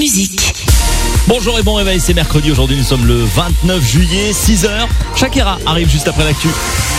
Musique. Bonjour et bon réveil, c'est mercredi, aujourd'hui nous sommes le 29 juillet, 6h. Shakira arrive juste après l'actu.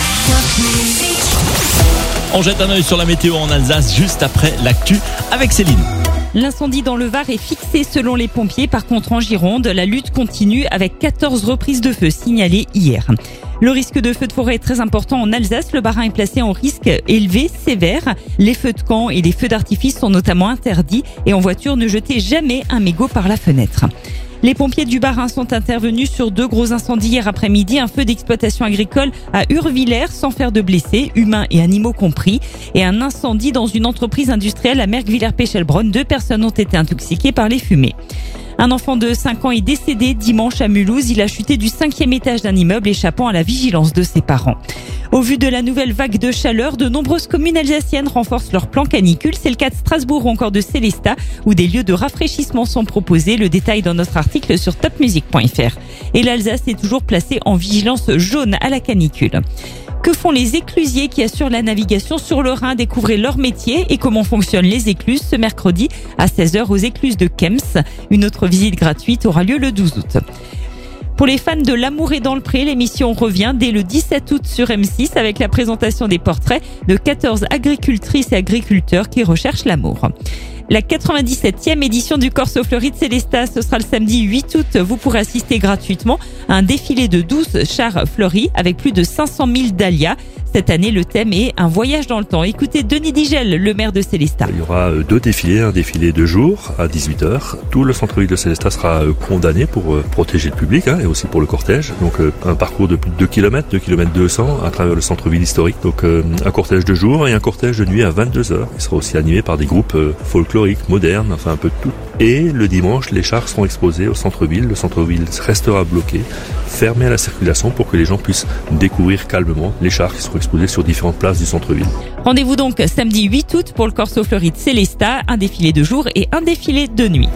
On jette un œil sur la météo en Alsace juste après l'actu avec Céline. L'incendie dans le Var est fixé selon les pompiers. Par contre, en Gironde, la lutte continue avec 14 reprises de feu signalées hier. Le risque de feu de forêt est très important en Alsace. Le Bas-Rhin est placé en risque élevé, sévère. Les feux de camp et les feux d'artifice sont notamment interdits. Et en voiture, ne jetez jamais un mégot par la fenêtre. Les pompiers du Bas-Rhin sont intervenus sur 2 gros incendies hier après-midi. Un feu d'exploitation agricole à Urvillers sans faire de blessés, humains et animaux compris. Et un incendie dans une entreprise industrielle à Merckviller-Pechelbronn. 2 personnes ont été intoxiquées par les fumées. Un enfant de 5 ans est décédé dimanche à Mulhouse. Il a chuté du 5e étage d'un immeuble, échappant à la vigilance de ses parents. Au vu de la nouvelle vague de chaleur, de nombreuses communes alsaciennes renforcent leur plan canicule. C'est le cas de Strasbourg ou encore de Sélestat, où des lieux de rafraîchissement sont proposés. Le détail dans notre article sur topmusic.fr. Et l'Alsace est toujours placée en vigilance jaune à la canicule. Que font les éclusiers qui assurent la navigation sur le Rhin? Découvrez leur métier et comment fonctionnent les écluses ce mercredi à 16h aux écluses de Kems. Une autre visite gratuite aura lieu le 12 août. Pour les fans de L'amour est dans le pré, l'émission revient dès le 17 août sur M6 avec la présentation des portraits de 14 agricultrices et agriculteurs qui recherchent l'amour. La 97e édition du Corso Fleury de Sélestat, ce sera le samedi 8 août. Vous pourrez assister gratuitement à un défilé de 12 chars fleuris avec plus de 500 000 dahlias. Cette année, le thème est un voyage dans le temps. Écoutez Denis Digel, le maire de Sélestat. Il y aura 2 défilés, un défilé de jour à 18h. Tout le centre-ville de Sélestat sera condamné pour protéger le public et aussi pour le cortège. Donc un parcours de plus de 2 km, 2 km 200 à travers le centre-ville historique. Donc un cortège de jour et un cortège de nuit à 22h. Il sera aussi animé par des groupes folkloriques, modernes, enfin un peu de tout. Et le dimanche, les chars seront exposés au centre-ville. Le centre-ville restera bloqué, fermé à la circulation pour que les gens puissent découvrir calmement les chars qui seront exposés sur différentes places du centre-ville. Rendez-vous donc samedi 8 août pour le Corso Fleury de Sélestat, un défilé de jour et un défilé de nuit.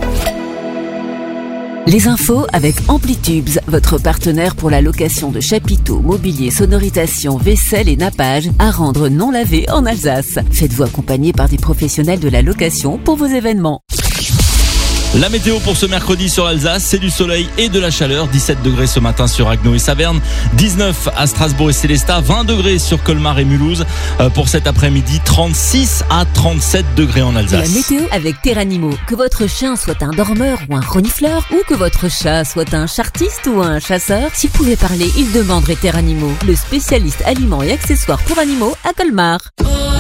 Les infos avec Amplitubes, votre partenaire pour la location de chapiteaux, mobilier, sonorisation, vaisselle et nappage à rendre non lavé en Alsace. Faites-vous accompagner par des professionnels de la location pour vos événements. La météo pour ce mercredi sur l'Alsace, c'est du soleil et de la chaleur. 17 degrés ce matin sur Agno et Saverne, 19 à Strasbourg et Sélestat, 20 degrés sur Colmar et Mulhouse. Pour cet après-midi, 36 à 37 degrés en Alsace. La météo avec Terranimo. Que votre chien soit un dormeur ou un renifleur, ou que votre chat soit un chartiste ou un chasseur, s'il pouvait parler, il demanderait Terranimo, le spécialiste aliments et accessoires pour animaux à Colmar.